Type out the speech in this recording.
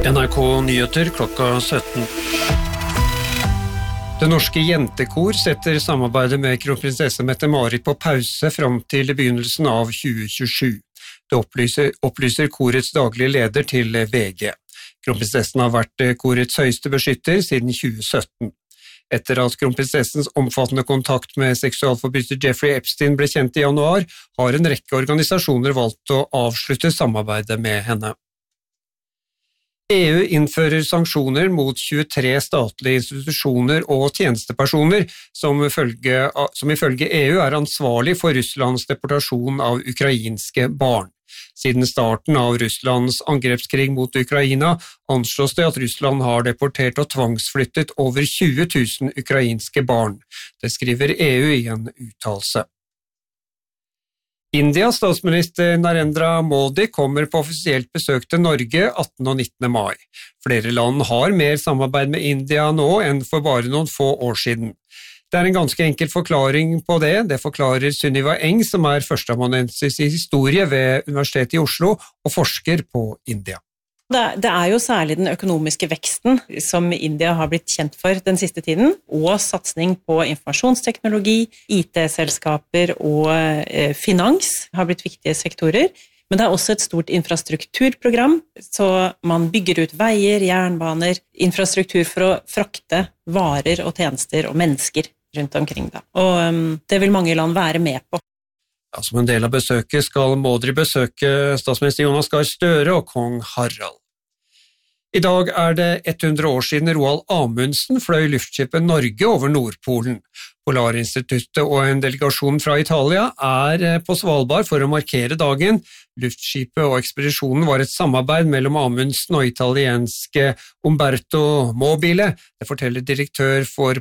NRK Nyheter klokka 17. Det norske jentekor setter samarbeidet med kronprinsesse Mette-Marit på pause frem til begynnelsen av 2027. Det opplyser korets daglige leder til VG. Kronprinsessen har vært korets høyeste beskytter siden 2017. Etter at kronprinsessens omfattende kontakt med seksualforbryter Jeffrey Epstein ble kjent i januar, har en rekke organisasjoner valgt å avslutte samarbeidet med henne. EU innfører sanksjoner mot 23 statlige institusjoner og tjenestepersoner som ifølge EU er ansvarlig for Russlands deportasjon av ukrainske barn. Siden starten av Russlands angrepskrig mot Ukraina anslås det at Russland har deportert og tvangsflyttet over 20 000 ukrainske barn. Det skriver EU i en uttalelse. Indias statsminister Narendra Modi kommer på offisielt besøk til Norge 18. og 19. mai. Flere land har mer samarbeid med India nå enn for bare noen få år siden. Det er en ganske enkel forklaring på det. Det forklarer Sunniva Eng, som er førsteamanuensis i historie ved Universitetet i Oslo og forsker på India. Det er jo særlig den økonomiske veksten som India har blitt kjent for den siste tiden, og satsning på informasjonsteknologi, IT-selskaper og finans har blitt viktige sektorer. Men det er også et stort infrastrukturprogram, så man bygger ut veier, jernbaner, infrastruktur for å frakte varer og tjenester og mennesker rundt omkring da. Og det vil mange land være med på. Ja, som en del av besøket skal Modi besøke statsminister Jonas Gahr Støre og kong Harald. I dag er det 100 år siden Roald Amundsen fløy luftskipet Norge over Nordpolen. Polarinstituttet og en delegasjon fra Italia er på Svalbard for å markere dagen. Luftskipet og ekspedisjonen var et samarbeid mellom Amundsen og italienske Umberto Mobile. Det forteller direktør for